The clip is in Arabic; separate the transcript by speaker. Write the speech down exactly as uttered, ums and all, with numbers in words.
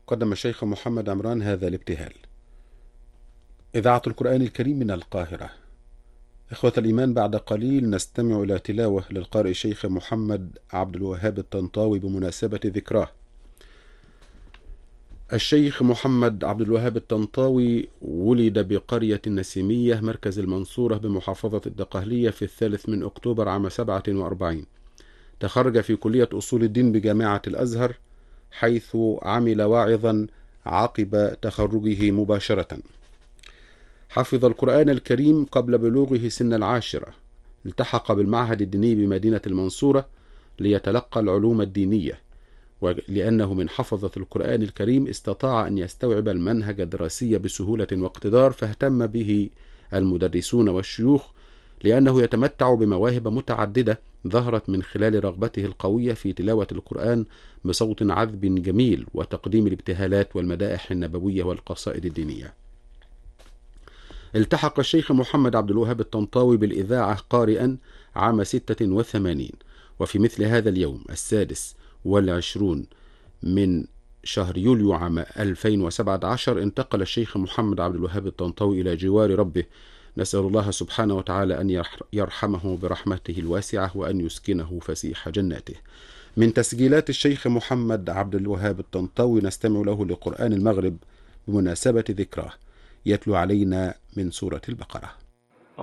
Speaker 1: قدم الشيخ محمد عمران هذا الابتهال. إذاعة القرآن الكريم من القاهرة. إخوة الإيمان، بعد قليل نستمع إلى تلاوة للقارئ الشيخ محمد عبد الوهاب الطنطاوي بمناسبة ذكراه. الشيخ محمد عبد الوهاب الطنطاوي ولد بقرية النسيمية مركز المنصورة بمحافظة الدقهلية في الثالث من أكتوبر عام سبعة وأربعين. تخرج في كلية أصول الدين بجامعة الأزهر، حيث عمل واعظا عقب تخرجه مباشرة. حفظ القرآن الكريم قبل بلوغه سن العاشرة. التحق بالمعهد الديني بمدينة المنصورة ليتلقى العلوم الدينية، ولأنه من حفظة القرآن الكريم استطاع أن يستوعب المنهج الدراسي بسهولة واقتدار، فاهتم به المدرسون والشيوخ، لأنه يتمتع بمواهب متعددة ظهرت من خلال رغبته القوية في تلاوة القرآن بصوت عذب جميل وتقديم الابتهالات والمدائح النبوية والقصائد الدينية. التحق الشيخ محمد عبد الوهاب الطنطاوي بالإذاعة قارئا عام ستة وثمانين، وفي مثل هذا اليوم السادس والعشرون من شهر يوليو عام ألفين وسبعة عشر انتقل الشيخ محمد عبد الوهاب الطنطاوي إلى جوار ربه. نسأل الله سبحانه وتعالى أن يرحمه برحمته الواسعة وأن يسكنه فسيح جناته. من تسجيلات الشيخ محمد عبد الوهاب الطنطاوي نستمع له لقرآن المغرب بمناسبة ذكراه. يتلو علينا من سورة البقرة.